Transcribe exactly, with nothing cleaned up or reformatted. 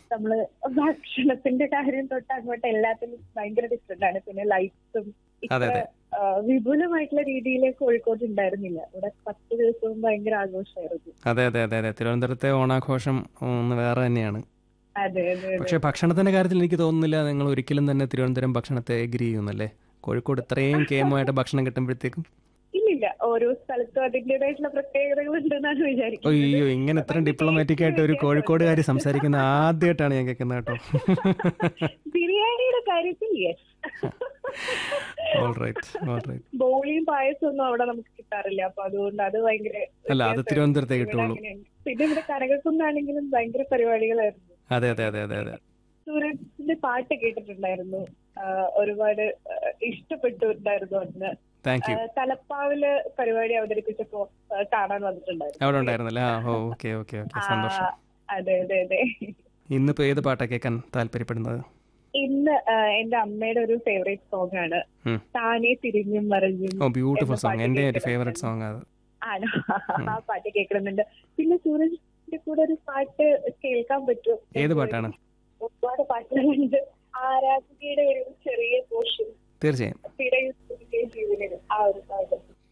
നമ്മള് ഭക്ഷണത്തിന്റെ കാര്യം തൊട്ട് അങ്ങോട്ട് എല്ലാത്തിനും ഭയങ്കര ഡിഫറെന്റ് ആണ്. പിന്നെ ലൈറ്റ്സും ഇത്ര വിപുലമായിട്ടുള്ള രീതിയിൽ കോഴിക്കോട് ഉണ്ടായിരുന്നില്ല. ഇവിടെ പത്ത് ദിവസവും ഭയങ്കര ആഘോഷമായിരുന്നു. അതെ അതെ അതെ അതെ തിരുവനന്തപുരത്തെ ഓണാഘോഷം ഒന്ന് വേറെ തന്നെയാണ്. അതെ അതെ പക്ഷെ ഭക്ഷണത്തിന്റെ കാര്യത്തിൽ എനിക്ക് തോന്നുന്നില്ല നിങ്ങൾ ഒരിക്കലും തന്നെ തിരുവനന്തപുരം ഭക്ഷണത്തെ എഗ്രി ചെയ്യുന്നല്ലേ. കോഴിക്കോട് ഇത്രയും കേമമായിട്ട് ഭക്ഷണം കിട്ടുമ്പോഴത്തേക്കും ഇല്ലില്ല, ഓരോ സ്ഥലത്തും അതിൻ്റെതായിട്ടുള്ള പ്രത്യേകതകൾ ഉണ്ടെന്നാണ് വിചാരിക്കുന്നത്. അയ്യോ, ഇങ്ങനെ ഇത്രയും ഡിപ്ലോമാറ്റിക് ആയിട്ട് ഒരു കോഴിക്കോടുകാരി സംസാരിക്കുന്ന ആദ്യമായിട്ടാണ് ഞാൻ കേൾക്കുന്നത് കേട്ടോ. ബിരിയാണിയുടെ കാര്യത്തിൽ യെസ്. ബോളിയും പായസം ഒന്നും അവിടെ നമുക്ക് കിട്ടാറില്ല. അപ്പൊ അതുകൊണ്ട് അത് ഭയങ്കര അല്ല, അത് തിരുവനന്തപുരത്തെ കിട്ടുള്ളൂ. പിന്നെ ഇവിടെ കനകക്കുന്നാണെങ്കിലും ഭയങ്കര പരിപാടികളായിരുന്നു. അതെ അതെ അതെ അതെ അതെ സൂരജിന്റെ പാട്ട് കേട്ടിട്ടുണ്ടായിരുന്നു, ഒരുപാട് ഇഷ്ടപ്പെട്ടിട്ടുണ്ടായിരുന്നു. അന്ന് തലപ്പാവില് പരിപാടി അവതരിപ്പിച്ചപ്പോ കാണാൻ വന്നിട്ടുണ്ടായിരുന്നു. അവിടെ ഉണ്ടായിരുന്നല്ലേ? ഓക്കെ ഓക്കെ ഓക്കെ, സന്തോഷം. അതെ അതെ അതെ. ഇന്നിപ്പോ ഏത് പാട്ടാ കേൾക്കാൻ താല്പര്യപ്പെടുന്നത്? ഇന്ന് എന്റെ അമ്മയുടെ ഒരു ഫേവറേറ്റ് സോങ് ആണ് താനേ തിരിഞ്ഞും മറിഞ്ഞും. ഓ ബ്യൂട്ടിഫുൾ സോങ്, എന്റെ ഒരു ഫേവറേറ്റ് സോങ് അത്. ആണോ? ആ പാട്ട് കേൾക്കണമെന്നുണ്ട്. പിന്നെ സൂരജിന്റെ കൂടെ ഒരു പാട്ട് കേൾക്കാൻ പറ്റുമോ? ഏത് പാട്ടാണ്? ഒരുപാട് പാട്ടുകളുണ്ട്. ആരാധനയുടെ ഒരു ചെറിയ പോർഷൻ. തീർച്ചയായും